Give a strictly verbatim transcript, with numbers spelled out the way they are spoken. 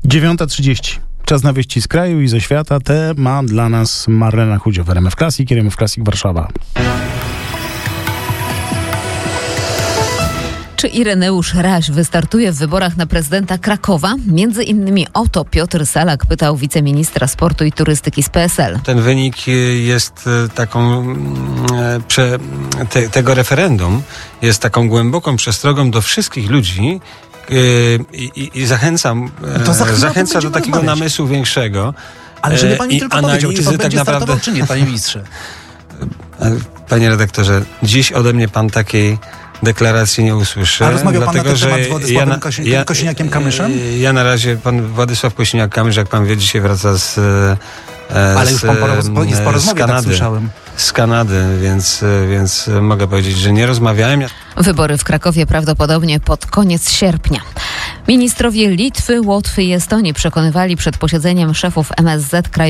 dziewiąta trzydzieści. Czas na wieści z kraju i ze świata. Te ma dla nas Marlena Chudzio w R M F Classic, R M F Classic Warszawa. Czy Ireneusz Raś wystartuje w wyborach na prezydenta Krakowa? Między innymi o to Piotr Salak pytał wiceministra sportu i turystyki z P S L. Ten wynik jest taką, prze, te, tego referendum jest taką głęboką przestrogą do wszystkich ludzi i, i, i zachęcam, zachęca do takiego namysłu większego. Ale żeby pani tylko powiedział, czy pan tak będzie naprawdę... startował, czy nie, panie ministrze? Panie redaktorze, dziś ode mnie pan takiej deklaracji nie usłyszy. A rozmawiał pan dlatego, na ten temat z Władysławem ja, Kosi- ja, Kosiniakiem-Kamyszem? Ja na razie, pan Władysław Kosiniak-Kamysz, jak pan wie, dzisiaj wraca z e, Ale już pan po, roz, po, jest po rozmowie, tak słyszałem. Z Kanady, więc, więc mogę powiedzieć, że nie rozmawiałem. Wybory w Krakowie prawdopodobnie pod koniec sierpnia. Ministrowie Litwy, Łotwy i Estonii przekonywali przed posiedzeniem szefów M S Z krajów